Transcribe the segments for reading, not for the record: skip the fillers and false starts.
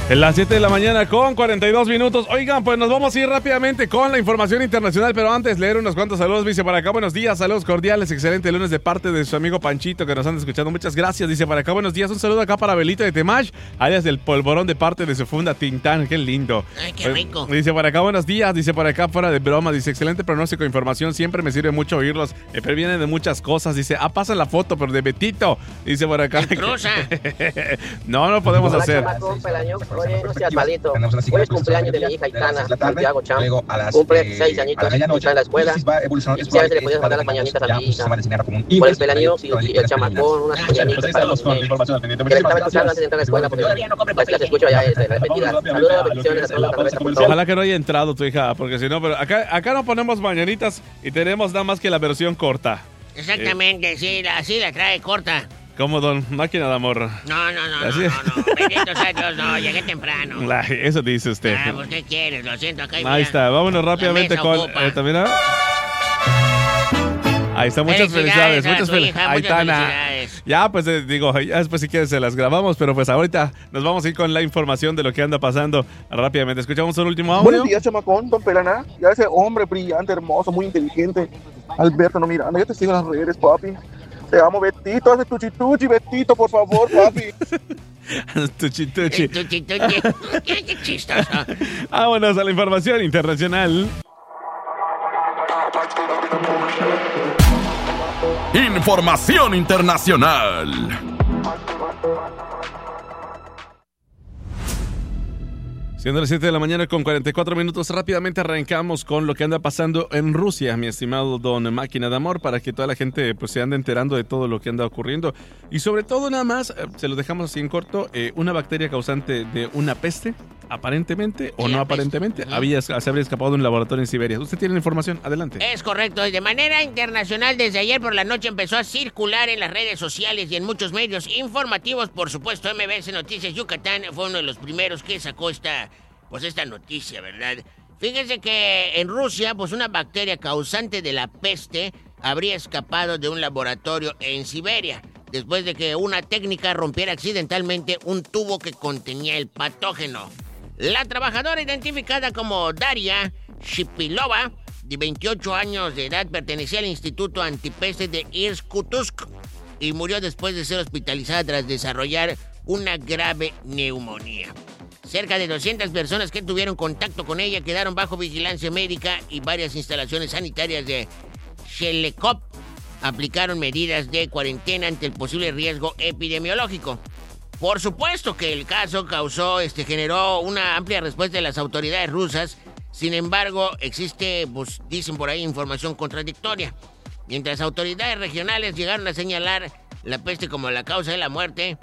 En las 7 de la mañana con 42 minutos. Oigan, pues nos vamos a ir rápidamente con la información internacional, pero antes leer unos cuantos saludos. Dice para acá, buenos días, saludos cordiales, excelente lunes de parte de su amigo Panchito que nos anda escuchando. Muchas gracias. Dice para acá, buenos días, un saludo acá para Belita de Temash, alias del Polvorón de parte de su funda Tintán. Qué lindo. Ay, qué rico. Dice para acá, buenos días. Dice para acá, fuera de broma. Dice, excelente pronóstico de información. Siempre me sirve mucho oírlos. Me previenen de muchas cosas. Dice, pasa la foto, pero de Betito. Dice por acá. No podemos hacer. Oye, no seas malito. Hoy es cumpleaños de mi hija Itana, Santiago Cham. Cumple 6 añitos, está en la escuela. Y si a veces le podías mandar las mañanitas a mi hija. Por el pelaños y el chamacón, unas mañanitas para los que le estaba escuchando antes de entrar a la escuela, porque parece que las escucho ya repetidas. Saludos, bendiciones a todos. Ojalá que no haya entrado tu hija, porque si no, pero acá no ponemos mañanitas y tenemos nada más que la versión corta. Exactamente, sí, así la trae corta. Como don Máquina de Amor. No. Bendito sea Dios, no, llegué temprano. Eso dice usted. Pues ¿qué quieres? Lo siento, acá hay. Ahí está, vámonos rápidamente con. También. Ahí está, muchas felicidades. Muchas felicidades. Ya, pues digo, ya después si quieres se las grabamos, pero pues ahorita nos vamos a ir con la información de lo que anda pasando rápidamente. Escuchamos un último audio. Buenos días, chamacón, don Pelana. Ya ese hombre brillante, hermoso, muy inteligente. Alberto, no Miranda, yo te sigo en las redes, papi. Te amo, Betito, hace tuchi, Betito, por favor, papi. Tuchi. Qué chistoso. Vámonos a la información internacional. Información internacional. Siendo las 7 de la mañana con 44 minutos, rápidamente arrancamos con lo que anda pasando en Rusia, mi estimado don Máquina de Amor, para que toda la gente pues se ande enterando de todo lo que anda ocurriendo. Y sobre todo nada más, se lo dejamos así en corto, una bacteria causante de una peste, aparentemente o no aparentemente, se habría escapado de un laboratorio en Siberia. ¿Usted tiene la información? Adelante. Es correcto, y de manera internacional desde ayer por la noche empezó a circular en las redes sociales y en muchos medios informativos, por supuesto MBS Noticias Yucatán fue uno de los primeros que sacó esta noticia, ¿verdad? Fíjense que en Rusia, pues una bacteria causante de la peste habría escapado de un laboratorio en Siberia, después de que una técnica rompiera accidentalmente un tubo que contenía el patógeno. La trabajadora identificada como Daria Shipilova, de 28 años de edad, pertenecía al Instituto Antipeste de Irkutsk y murió después de ser hospitalizada tras desarrollar una grave neumonía. Cerca de 200 personas que tuvieron contacto con ella quedaron bajo vigilancia médica y varias instalaciones sanitarias de Shelekov aplicaron medidas de cuarentena ante el posible riesgo epidemiológico. Por supuesto que el caso generó una amplia respuesta de las autoridades rusas. Sin embargo, existe, pues dicen por ahí, información contradictoria. Mientras autoridades regionales llegaron a señalar la peste como la causa de la muerte,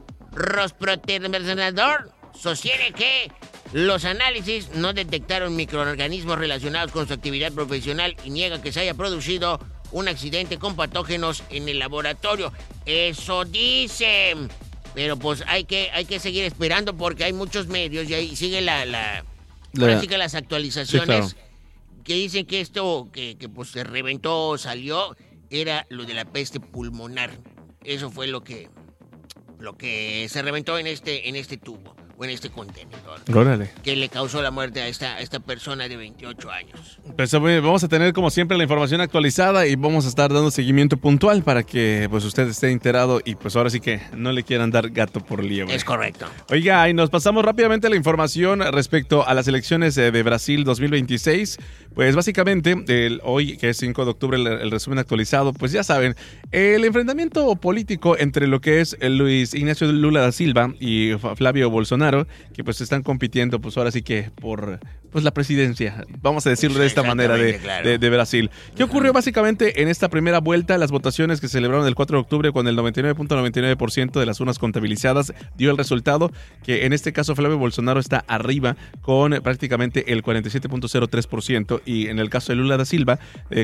Rosprotermersenador sostiene que los análisis no detectaron microorganismos relacionados con su actividad profesional y niega que se haya producido un accidente con patógenos en el laboratorio. Eso dicen. Pero pues hay que seguir esperando porque hay muchos medios y ahí sigue así que las actualizaciones, sí, claro, que dicen que esto que pues se reventó, salió, era lo de la peste pulmonar. Eso fue lo que se reventó en este tubo o en este contenedor. Órale. Que le causó la muerte a esta persona de 28 años. Pues vamos a tener como siempre la información actualizada y vamos a estar dando seguimiento puntual para que pues usted esté enterado y pues ahora sí que no le quieran dar gato por liebre. Es correcto. Oiga, y nos pasamos rápidamente a la información respecto a las elecciones de Brasil 2026. Pues básicamente, hoy que es 5 de octubre, el resumen actualizado, pues ya saben, el enfrentamiento político entre lo que es Luis Ignacio Lula da Silva y Flavio Bolsonaro, que pues están compitiendo pues ahora sí que por pues la presidencia, vamos a decirlo de esta manera, de Brasil. ¿Qué ocurrió básicamente en esta primera vuelta? Las votaciones que se celebraron el 4 de octubre con el 99.99% de las urnas contabilizadas dio el resultado que en este caso Flavio Bolsonaro está arriba con prácticamente el 47.03% y en el caso de Lula da Silva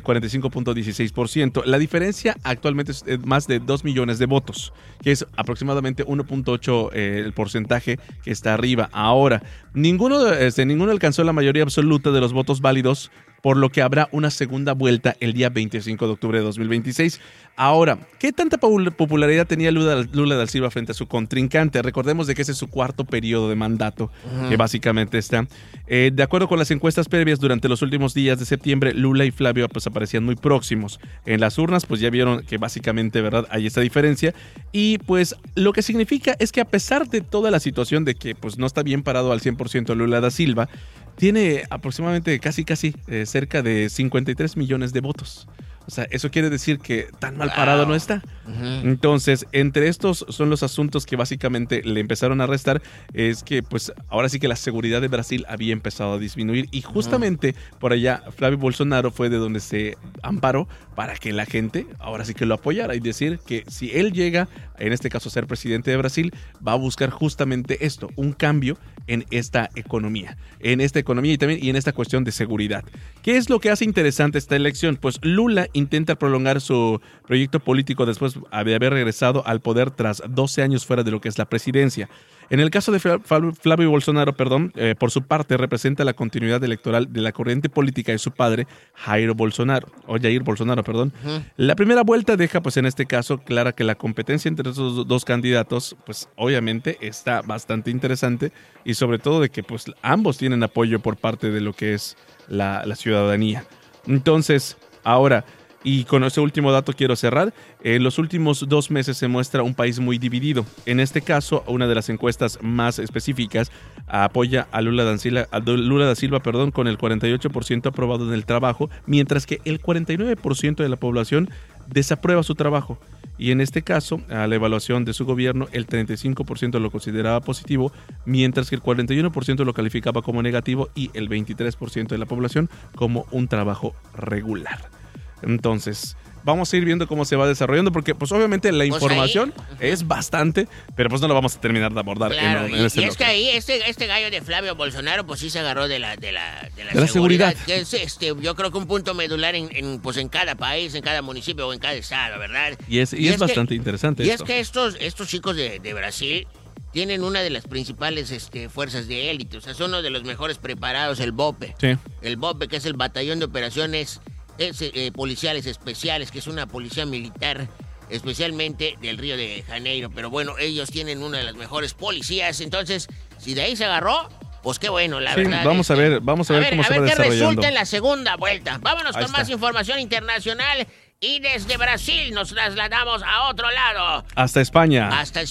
45.16%. La diferencia actualmente es más de 2 millones de votos, que es aproximadamente 1.8 el porcentaje que está arriba. Ahora, ninguno alcanzó la mayoría absoluta de los votos válidos por lo que habrá una segunda vuelta el día 25 de octubre de 2026. Ahora, ¿qué tanta popularidad tenía Lula da Silva frente a su contrincante? Recordemos de que ese es su cuarto periodo de mandato, que básicamente está. De acuerdo con las encuestas previas, durante los últimos días de septiembre, Lula y Flavio pues aparecían muy próximos. En las urnas, pues ya vieron que básicamente, ¿verdad?, hay esta diferencia. Y pues lo que significa es que a pesar de toda la situación de que pues no está bien parado al 100% Lula da Silva, tiene aproximadamente casi cerca de 53 millones de votos. O sea, eso quiere decir que tan mal parado no está. Entonces, entre estos son los asuntos que básicamente le empezaron a restar, es que pues ahora sí que la seguridad de Brasil había empezado a disminuir y justamente por allá Flavio Bolsonaro fue de donde se amparó para que la gente ahora sí que lo apoyara y decir que si él llega, en este caso a ser presidente de Brasil, va a buscar justamente esto, un cambio en esta economía y también y en esta cuestión de seguridad. ¿Qué es lo que hace interesante esta elección? Pues Lula intenta prolongar su proyecto político después de haber regresado al poder tras 12 años fuera de lo que es la presidencia. En el caso de Flavio Bolsonaro, por su parte, representa la continuidad electoral de la corriente política de su padre, Jair Bolsonaro. La primera vuelta deja, pues en este caso, clara que la competencia entre esos dos candidatos, pues obviamente está bastante interesante y sobre todo de que pues ambos tienen apoyo por parte de lo que es la ciudadanía. Entonces, ahora, y con este último dato quiero cerrar. En los últimos 2 meses se muestra un país muy dividido. En este caso, una de las encuestas más específicas apoya a Lula da Silva, con el 48% aprobado en el trabajo, mientras que el 49% de la población desaprueba su trabajo. Y en este caso, a la evaluación de su gobierno, el 35% lo consideraba positivo, mientras que el 41% lo calificaba como negativo y el 23% de la población como un trabajo regular. Entonces, vamos a ir viendo cómo se va desarrollando, porque pues obviamente la información es bastante, pero pues no lo vamos a terminar de abordar. Claro, en este y es que ahí este gallo de Flavio Bolsonaro pues sí se agarró de la seguridad. Que es yo creo que un punto medular en cada país, en cada municipio o en cada estado, ¿verdad? Y es bastante interesante. Y es que estos chicos de Brasil tienen una de las principales fuerzas de élite, o sea, son uno de los mejores preparados, el BOPE. Sí. El BOPE, que es el Batallón de Operaciones Policiales Especiales, que es una policía militar especialmente del Río de Janeiro. Pero bueno, ellos tienen una de las mejores policías, entonces, si de ahí se agarró, pues qué bueno, la verdad. Vamos a ver cómo se va desarrollando. A ver qué resulta en la segunda vuelta. Vámonos con más información internacional. Y desde Brasil nos trasladamos a otro lado. Hasta España.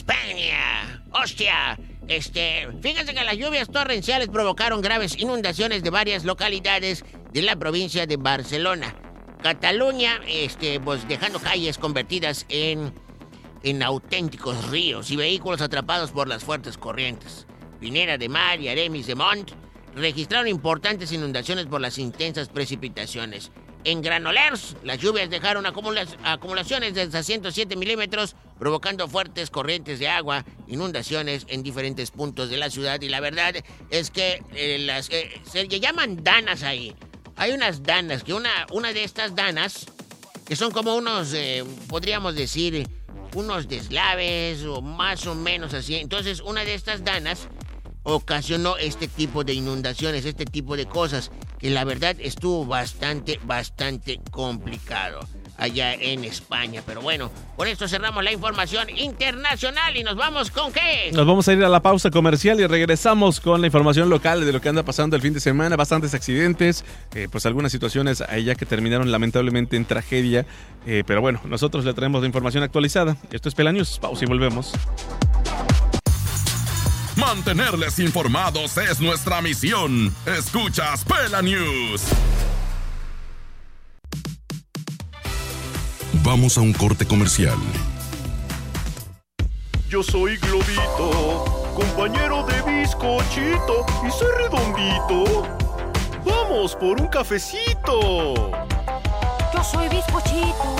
¡Hostia! Fíjense que las lluvias torrenciales provocaron graves inundaciones de varias localidades de la provincia de Barcelona. Cataluña, pues dejando calles convertidas en auténticos ríos y vehículos atrapados por las fuertes corrientes. Pineda de Mar y Aremis de Mont registraron importantes inundaciones por las intensas precipitaciones. En Granollers, las lluvias dejaron acumulaciones de hasta 107 milímetros, provocando fuertes corrientes de agua, inundaciones en diferentes puntos de la ciudad. Y la verdad es que se llaman danas ahí. Hay unas danas, que una de estas danas, que son como unos, podríamos decir, unos deslaves o más o menos así. Entonces, una de estas danas ocasionó este tipo de inundaciones, este tipo de cosas, que la verdad estuvo bastante complicado allá en España. Pero bueno, con esto cerramos la información internacional y nos vamos ¿con qué? Nos vamos a ir a la pausa comercial y regresamos con la información local de lo que anda pasando el fin de semana. Bastantes accidentes, pues algunas situaciones allá que terminaron lamentablemente en tragedia. Pero bueno, nosotros le traemos la información actualizada. Esto es Pela News. Pausa y volvemos. Mantenerles informados es nuestra misión. Escuchas Pela News. Vamos a un corte comercial. Yo soy Globito, compañero de bizcochito, y soy redondito. Vamos por un cafecito. Yo soy bizcochito,